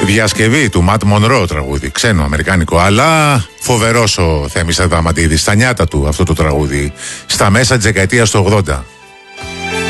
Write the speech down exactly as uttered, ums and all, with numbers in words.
Διασκευή του Ματ Μονρό τραγούδι, ξένο αμερικάνικο, αλλά φοβερός ο Θέμης Αδαμαντίδης, στα νιάτα του αυτό το τραγούδι, στα μέσα της δεκαετίας του ογδόντα.